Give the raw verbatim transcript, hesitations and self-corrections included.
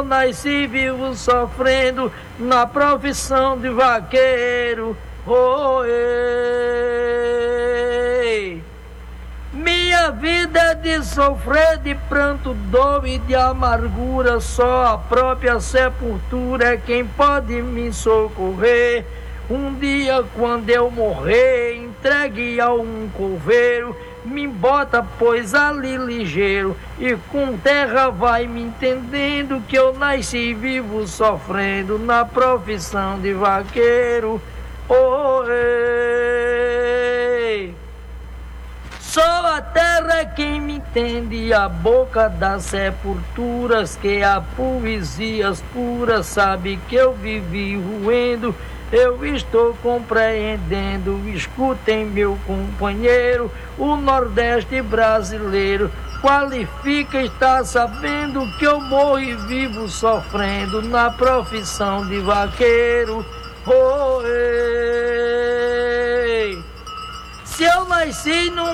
Nasci vivo sofrendo na profissão de vaqueiro. Oh, ei. Minha vida é de sofrer, de pranto, dor e de amargura. Só a própria sepultura é quem pode me socorrer. Um dia quando eu morrer, entregue a um coveiro, me bota, pois, ali ligeiro, e com terra vai me entendendo que eu nasci vivo sofrendo na profissão de vaqueiro. Oh, ei. Só a terra é quem me entende, a boca das sepulturas, que a poesias puras sabe que eu vivi roendo. Eu estou compreendendo, escutem meu companheiro, o Nordeste brasileiro qualifica, está sabendo que eu morro e vivo sofrendo na profissão de vaqueiro. Oh, ei. Se eu nasci num